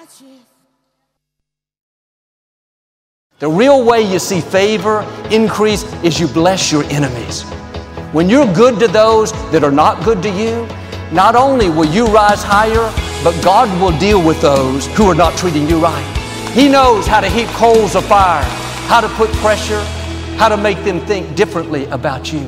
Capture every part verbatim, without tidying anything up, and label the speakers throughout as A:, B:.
A: The real way you see favor increase is you bless your enemies. When you're good to those that are not good to you, not only will you rise higher, but God will deal with those who are not treating you right. He knows how to heap coals of fire, how to put pressure, how to make them think differently about you.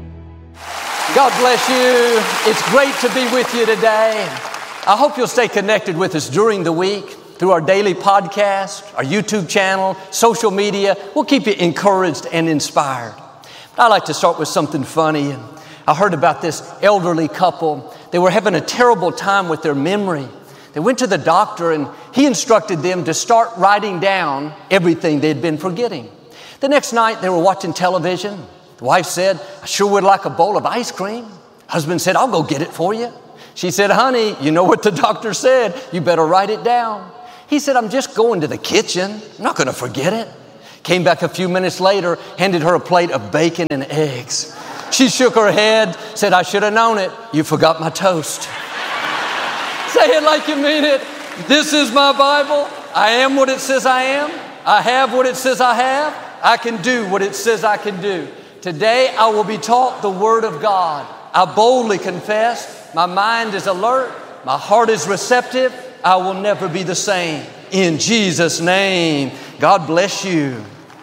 A: God bless you. It's great to be with you today. I hope you'll stay connected with us during the week through our daily podcast, our YouTube channel, social media. We'll keep you encouraged and inspired. I like to start with something funny. I heard about this elderly couple. They were having a terrible time with their memory. They went to the doctor and he instructed them to start writing down everything they'd been forgetting. The next night they were watching television. The wife said, "I sure would like a bowl of ice cream." Husband said, "I'll go get it for you." She said, "Honey, you know what the doctor said. You better write it down." He said, "I'm just going to the kitchen. I'm not going to forget it." Came back a few minutes later, handed her a plate of bacon and eggs. She shook her head, said, "I should have known it. You forgot my toast." Say it like you mean it. This is my Bible. I am what it says I am. I have what it says I have. I can do what it says I can do. Today I will be taught the Word of God. I boldly confess. My mind is alert. My heart is receptive. I will never be the same. In Jesus' name, God bless you.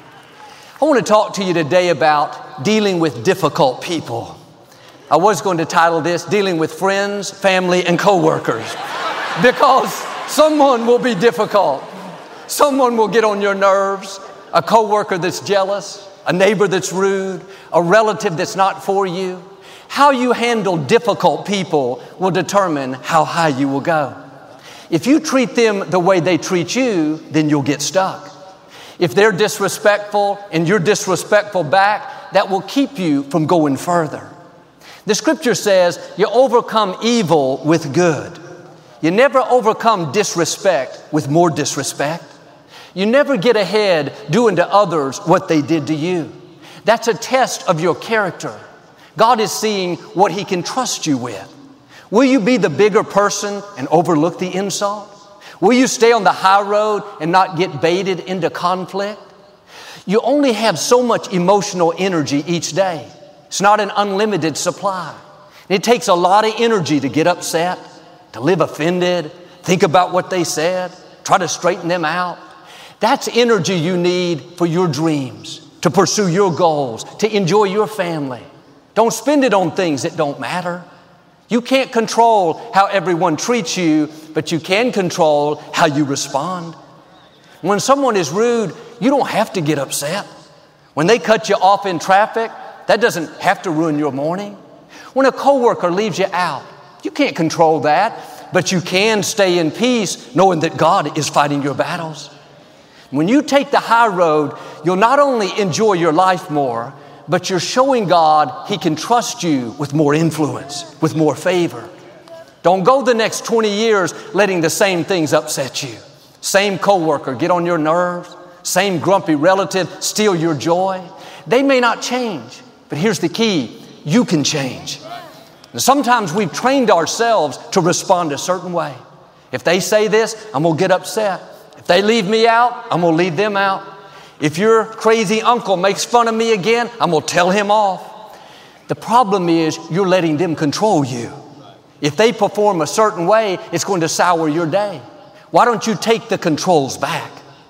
A: I want to talk to you today about dealing with difficult people. I was going to title this, Dealing with Friends, Family, and Coworkers, because someone will be difficult. Someone will get on your nerves, a coworker that's jealous, a neighbor that's rude, a relative that's not for you. How you handle difficult people will determine how high you will go. If you treat them the way they treat you, then you'll get stuck. If they're disrespectful and you're disrespectful back, that will keep you from going further. The scripture says you overcome evil with good. You never overcome disrespect with more disrespect. You never get ahead doing to others what they did to you. That's a test of your character. God is seeing what He can trust you with. Will you be the bigger person and overlook the insult? Will you stay on the high road and not get baited into conflict? You only have so much emotional energy each day. It's not an unlimited supply. It takes a lot of energy to get upset, to live offended, think about what they said, try to straighten them out. That's energy you need for your dreams, to pursue your goals, to enjoy your family. Don't spend it on things that don't matter. You can't control how everyone treats you, but you can control how you respond. When someone is rude, you don't have to get upset. When they cut you off in traffic, that doesn't have to ruin your morning. When a coworker leaves you out, you can't control that, but you can stay in peace knowing that God is fighting your battles. When you take the high road, you'll not only enjoy your life more, but you're showing God He can trust you with more influence, with more favor. Don't go the next twenty years letting the same things upset you. Same coworker get on your nerves, same grumpy relative steal your joy. They may not change, but here's the key, you can change. And sometimes we've trained ourselves to respond a certain way. If they say this, I'm going to get upset. If they leave me out, I'm going to leave them out. If your crazy uncle makes fun of me again, I'm going to tell him off. The problem is you're letting them control you. If they perform a certain way, it's going to sour your day. Why don't you take the controls back?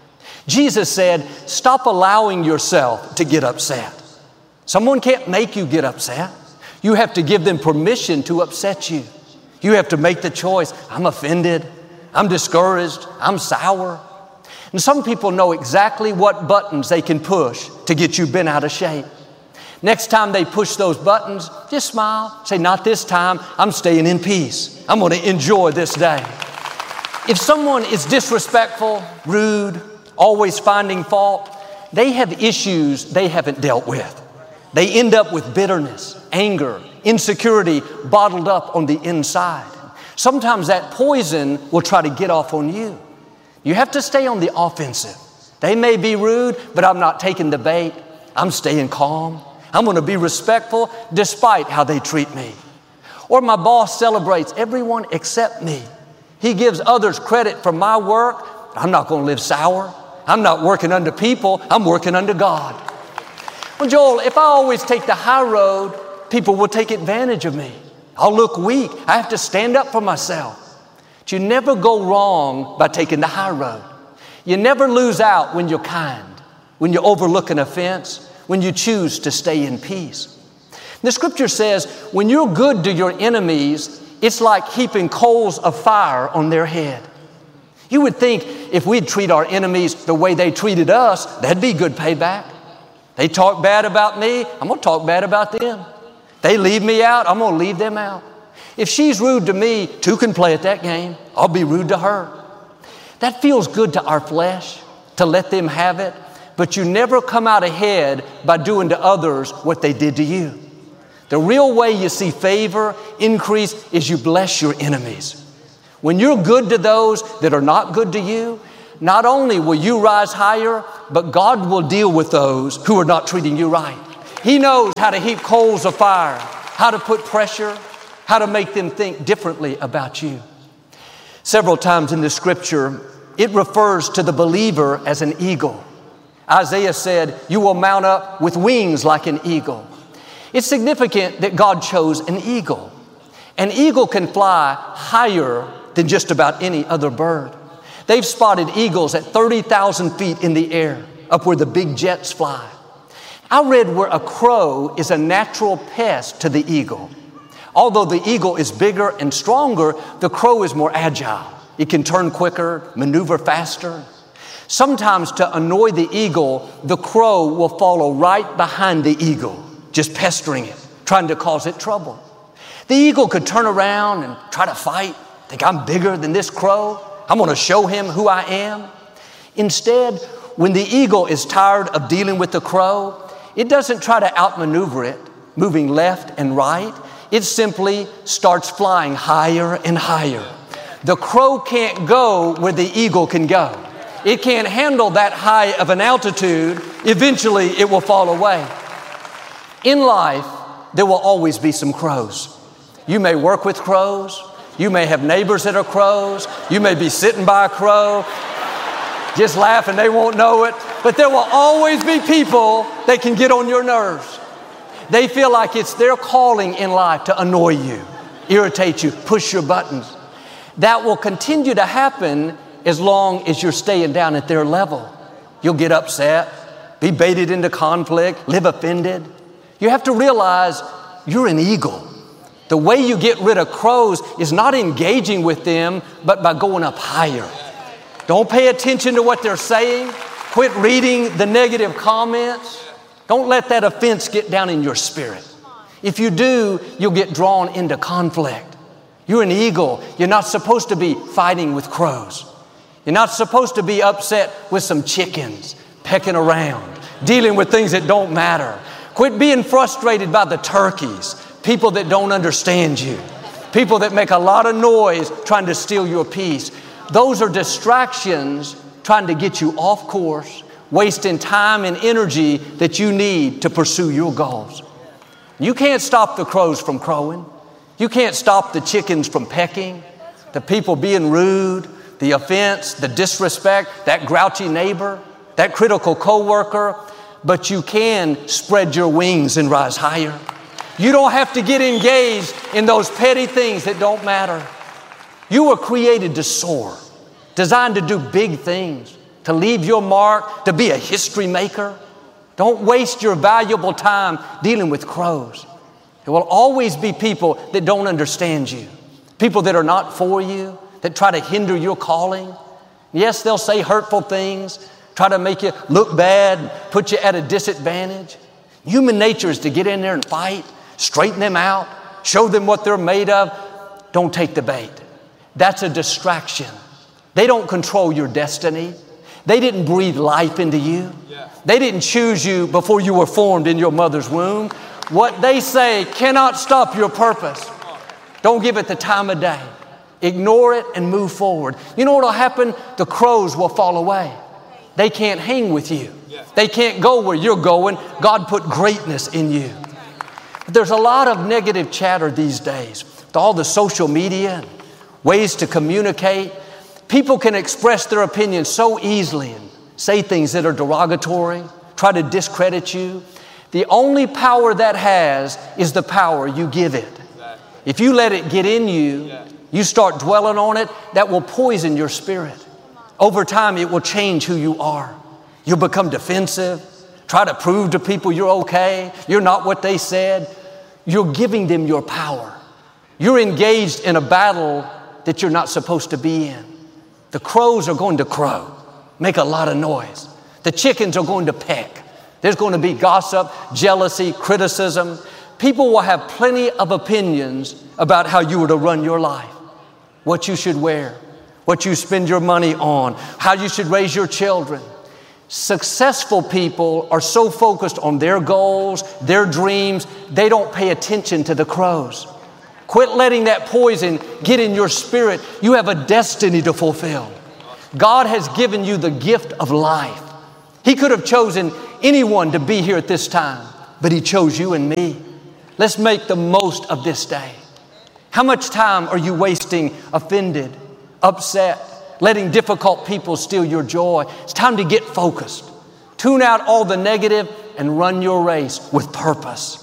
A: Jesus said, stop allowing yourself to get upset. Someone can't make you get upset. You have to give them permission to upset you. You have to make the choice. I'm offended. I'm discouraged. I'm sour. And some people know exactly what buttons they can push to get you bent out of shape. Next time they push those buttons, just smile. Say, not this time. I'm staying in peace. I'm going to enjoy this day. If someone is disrespectful, rude, always finding fault, they have issues they haven't dealt with. They end up with bitterness, anger, insecurity bottled up on the inside. Sometimes that poison will try to get off on you. You have to stay on the offensive. They may be rude, but I'm not taking the bait. I'm staying calm. I'm going to be respectful despite how they treat me. Or my boss celebrates everyone except me. He gives others credit for my work. I'm not going to live sour. I'm not working under people. I'm working under God. Well, Joel, if I always take the high road, people will take advantage of me. I'll look weak. I have to stand up for myself. But you never go wrong by taking the high road. You never lose out when you're kind, when you overlook an offense, when you choose to stay in peace. The scripture says, when you're good to your enemies, it's like heaping coals of fire on their head. You would think if we'd treat our enemies the way they treated us, that'd be good payback. They talk bad about me, I'm going to talk bad about them. They leave me out, I'm going to leave them out. If she's rude to me, two can play at that game. I'll be rude to her. That feels good to our flesh, to let them have it, but you never come out ahead by doing to others what they did to you. The real way you see favor increase is you bless your enemies. When you're good to those that are not good to you, not only will you rise higher, but God will deal with those who are not treating you right. He knows how to heap coals of fire, how to put pressure, how to make them think differently about you. Several times in the scripture, it refers to the believer as an eagle. Isaiah said, you will mount up with wings like an eagle. It's significant that God chose an eagle. An eagle can fly higher than just about any other bird. They've spotted eagles at thirty thousand feet in the air, up where the big jets fly. I read where a crow is a natural pest to the eagle. Although the eagle is bigger and stronger, the crow is more agile. It can turn quicker, maneuver faster. Sometimes to annoy the eagle, the crow will follow right behind the eagle, just pestering it, trying to cause it trouble. The eagle could turn around and try to fight, think I'm bigger than this crow. I'm going to show him who I am. Instead, when the eagle is tired of dealing with the crow, it doesn't try to outmaneuver it, moving left and right. It simply starts flying higher and higher. The crow can't go where the eagle can go. It can't handle that high of an altitude. Eventually, it will fall away. In life, there will always be some crows. You may work with crows. You may have neighbors that are crows. You may be sitting by a crow, just laughing, they won't know it. But there will always be people that can get on your nerves. They feel like it's their calling in life to annoy you, irritate you, push your buttons. That will continue to happen as long as you're staying down at their level. You'll get upset, be baited into conflict, live offended. You have to realize you're an eagle. The way you get rid of crows is not engaging with them, but by going up higher. Don't pay attention to what they're saying. Quit reading the negative comments. Don't let that offense get down in your spirit. If you do, you'll get drawn into conflict. You're an eagle. You're not supposed to be fighting with crows. You're not supposed to be upset with some chickens pecking around, dealing with things that don't matter. Quit being frustrated by the turkeys, people that don't understand you, people that make a lot of noise trying to steal your peace. Those are distractions trying to get you off course, wasting time and energy that you need to pursue your goals. You can't stop the crows from crowing. You can't stop the chickens from pecking, the people being rude, the offense, the disrespect, that grouchy neighbor, that critical coworker, but you can spread your wings and rise higher. You don't have to get engaged in those petty things that don't matter. You were created to soar, designed to do big things, to leave your mark, to be a history maker. Don't waste your valuable time dealing with crows. There will always be people that don't understand you, people that are not for you, that try to hinder your calling. Yes, they'll say hurtful things, try to make you look bad, put you at a disadvantage. Human nature is to get in there and fight, straighten them out, show them what they're made of. Don't take the bait. That's a distraction. They don't control your destiny. They didn't breathe life into you. They didn't choose you before you were formed in your mother's womb. What they say cannot stop your purpose. Don't give it the time of day. Ignore it and move forward. You know what will happen? The crows will fall away. They can't hang with you. They can't go where you're going. God put greatness in you. But there's a lot of negative chatter these days. With all the social media, ways to communicate. People can express their opinions so easily and say things that are derogatory, try to discredit you. The only power that has is the power you give it. If you let it get in you, you start dwelling on it, that will poison your spirit. Over time, it will change who you are. You'll become defensive, try to prove to people you're okay, you're not what they said. You're giving them your power. You're engaged in a battle that you're not supposed to be in. The crows are going to crow, make a lot of noise. The chickens are going to peck. There's going to be gossip, jealousy, criticism. People will have plenty of opinions about how you are to run your life, what you should wear, what you spend your money on, how you should raise your children. Successful people are so focused on their goals, their dreams, they don't pay attention to the crows. Quit letting that poison get in your spirit. You have a destiny to fulfill. God has given you the gift of life. He could have chosen anyone to be here at this time, but He chose you and me. Let's make the most of this day. How much time are you wasting offended, upset, letting difficult people steal your joy? It's time to get focused. Tune out all the negative and run your race with purpose.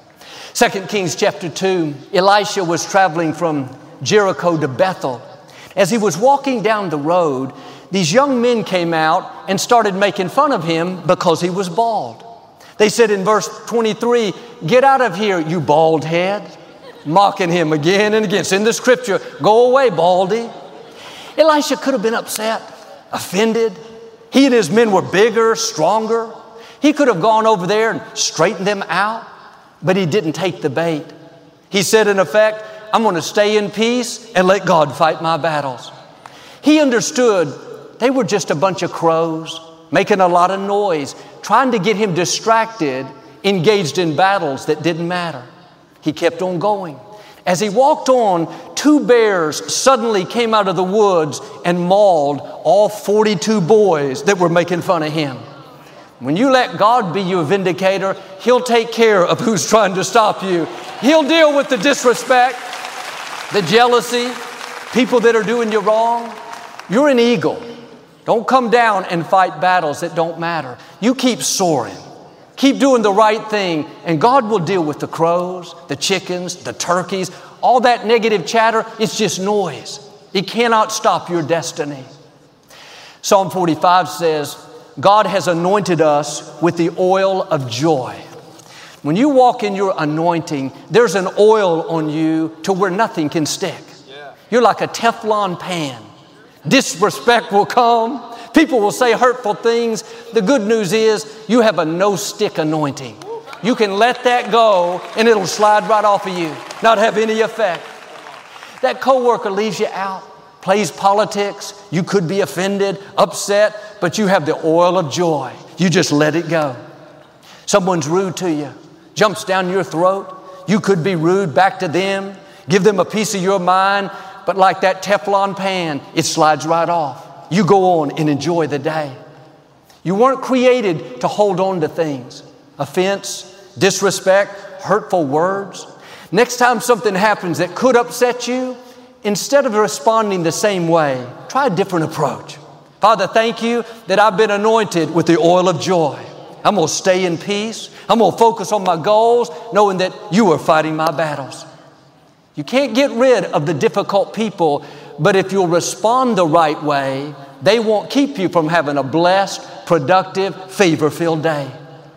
A: Second Kings chapter two, Elisha was traveling from Jericho to Bethel. As he was walking down the road, these young men came out and started making fun of him because he was bald. They said in verse twenty-three, "Get out of here, you bald head." Mocking him again and again. It's in the scripture, "Go away, baldy." Elisha could have been upset, offended. He and his men were bigger, stronger. He could have gone over there and straightened them out, but he didn't take the bait. He said, in effect, "I'm going to stay in peace and let God fight my battles." He understood they were just a bunch of crows making a lot of noise, trying to get him distracted, engaged in battles that didn't matter. He kept on going. As he walked on, two bears suddenly came out of the woods and mauled all forty-two boys that were making fun of him. When you let God be your vindicator, He'll take care of who's trying to stop you. He'll deal with the disrespect, the jealousy, people that are doing you wrong. You're an eagle. Don't come down and fight battles that don't matter. You keep soaring. Keep doing the right thing, and God will deal with the crows, the chickens, the turkeys. All that negative chatter, it's just noise. It cannot stop your destiny. Psalm forty-five says, God has anointed us with the oil of joy. When you walk in your anointing, there's an oil on you to where nothing can stick. Yeah. You're like a Teflon pan. Disrespect will come. People will say hurtful things. The good news is you have a no-stick anointing. You can let that go and it'll slide right off of you, not have any effect. That coworker leaves you out, plays politics. You could be offended, upset, but you have the oil of joy. You just let it go. Someone's rude to you, jumps down your throat. You could be rude back to them, give them a piece of your mind, but like that Teflon pan, it slides right off. You go on and enjoy the day. You weren't created to hold on to things. Offense, disrespect, hurtful words. Next time something happens that could upset you, instead of responding the same way, try a different approach. Father, thank you that I've been anointed with the oil of joy. I'm going to stay in peace. I'm going to focus on my goals, knowing that you are fighting my battles. You can't get rid of the difficult people, but if you'll respond the right way, they won't keep you from having a blessed, productive, favor-filled day.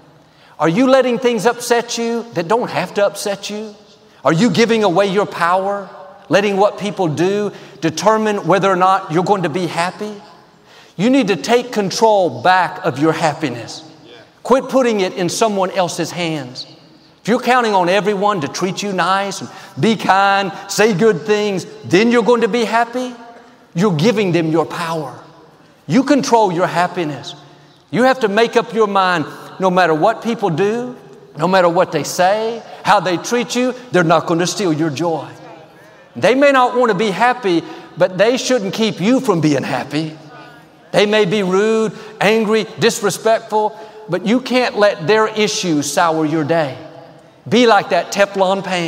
A: Are you letting things upset you that don't have to upset you? Are you giving away your power, letting what people do determine whether or not you're going to be happy? You need to take control back of your happiness. Quit putting it in someone else's hands. If you're counting on everyone to treat you nice and be kind, say good things, then you're going to be happy, you're giving them your power. You control your happiness. You have to make up your mind, no matter what people do, no matter what they say, how they treat you, they're not going to steal your joy. They may not want to be happy, but they shouldn't keep you from being happy. They may be rude, angry, disrespectful, but you can't let their issues sour your day. Be like that Teflon pan.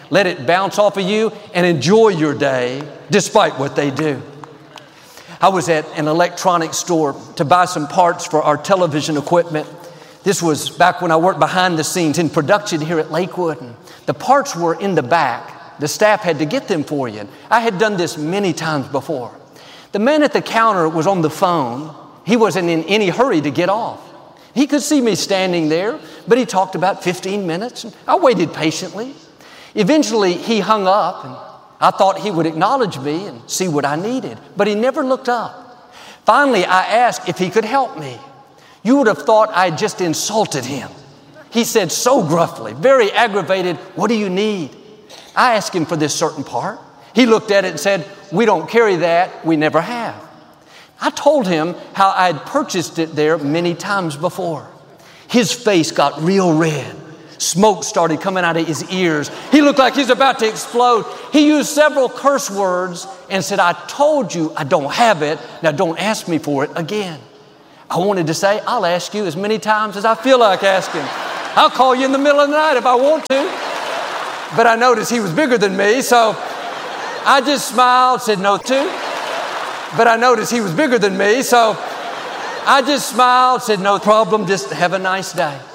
A: Let it bounce off of you and enjoy your day despite what they do. I was at an electronics store to buy some parts for our television equipment. This was back when I worked behind the scenes in production here at Lakewood. And the parts were in the back. The staff had to get them for you. And I had done this many times before. The man at the counter was on the phone. He wasn't in any hurry to get off. He could see me standing there, but he talked about fifteen minutes. And I waited patiently. Eventually, he hung up, and I thought he would acknowledge me and see what I needed, but he never looked up. Finally, I asked if he could help me. You would have thought I had just insulted him. He said so gruffly, very aggravated, "What do you need?" I asked him for this certain part. He looked at it and said, "We don't carry that. We never have." I told him how I had purchased it there many times before. His face got real red. Smoke started coming out of his ears. He looked like he was about to explode. He used several curse words and said, "I told you I don't have it. Now don't ask me for it again." I wanted to say, "I'll ask you as many times as I feel like asking. I'll call you in the middle of the night if I want to." But I noticed he was bigger than me, so I just smiled, said no to. But I noticed he was bigger than me, so I just smiled, said no problem, just have a nice day.